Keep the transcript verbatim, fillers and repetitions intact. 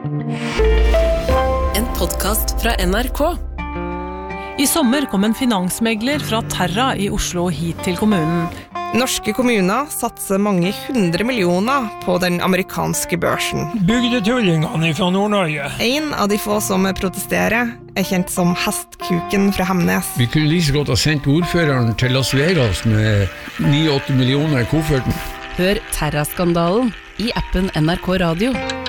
En podcast fra N R K. I sommer kom en finansmegler fra Terra i Oslo hit til kommunen. Norske kommuner satser mange hundre millioner på den amerikanske børsen. Bygdetullingene fra Nord-Norge. En av de få som protesterer er kjent som Hestkuken fra Hemnes. Vi kunne like så godt ha sendt ordføreren til Las Vegas med ni åtte millioner i kofferten. Hør Terra-skandalen i appen N R K Radio.